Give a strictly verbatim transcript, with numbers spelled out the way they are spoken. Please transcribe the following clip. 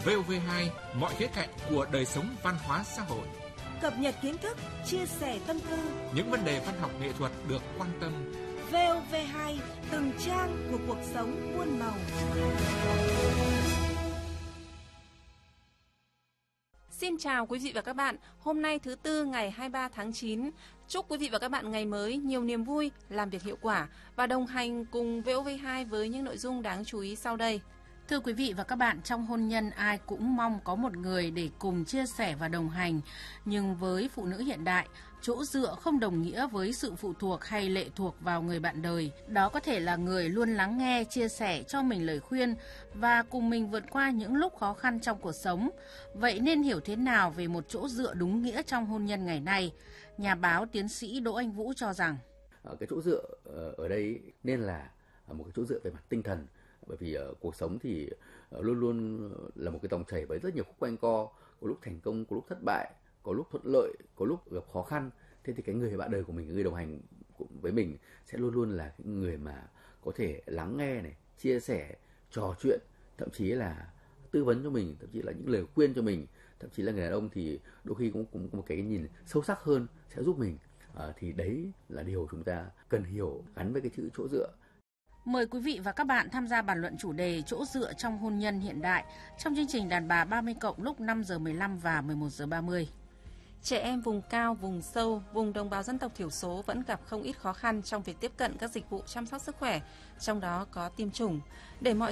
vê o vê hai, mọi khía cạnh của đời sống văn hóa xã hội. Cập nhật kiến thức, chia sẻ tâm tư. Những vấn đề văn học nghệ thuật được quan tâm. vê o vê hai, từng trang của cuộc sống muôn màu. Xin chào quý vị và các bạn. Hôm nay thứ Tư ngày hai mươi ba tháng chín. Chúc quý vị và các bạn ngày mới nhiều niềm vui, làm việc hiệu quả và đồng hành cùng vê o vê hai với những nội dung đáng chú ý sau đây. Thưa quý vị và các bạn, trong hôn nhân ai cũng mong có một người để cùng chia sẻ và đồng hành. Nhưng với phụ nữ hiện đại, chỗ dựa không đồng nghĩa với sự phụ thuộc hay lệ thuộc vào người bạn đời. Đó có thể là người luôn lắng nghe, chia sẻ cho mình lời khuyên và cùng mình vượt qua những lúc khó khăn trong cuộc sống. Vậy nên hiểu thế nào về một chỗ dựa đúng nghĩa trong hôn nhân ngày nay? Nhà báo tiến sĩ Đỗ Anh Vũ cho rằng cái chỗ dựa ở đây nên là một cái chỗ dựa về mặt tinh thần. Bởi vì uh, cuộc sống thì uh, luôn luôn là một cái dòng chảy với rất nhiều khúc quanh co, có lúc thành công, có lúc thất bại, có lúc thuận lợi, có lúc gặp khó khăn. Thế thì cái người bạn đời của mình, người đồng hành với mình sẽ luôn luôn là cái người mà có thể lắng nghe này, chia sẻ, trò chuyện, thậm chí là tư vấn cho mình, thậm chí là những lời khuyên cho mình. Thậm chí là người đàn ông thì đôi khi cũng, cũng có một cái nhìn sâu sắc hơn sẽ giúp mình. Uh, thì đấy là điều chúng ta cần hiểu gắn với cái chữ chỗ dựa. Mời quý vị và các bạn tham gia bàn luận chủ đề chỗ dựa trong hôn nhân hiện đại trong chương trình Đàn bà ba mươi cộng lúc năm giờ mười lăm và mười một giờ ba mươi. Trẻ em vùng cao, vùng sâu, vùng đồng bào dân tộc thiểu số vẫn gặp không ít khó khăn trong việc tiếp cận các dịch vụ chăm sóc sức khỏe, trong đó có tiêm chủng. Để mọi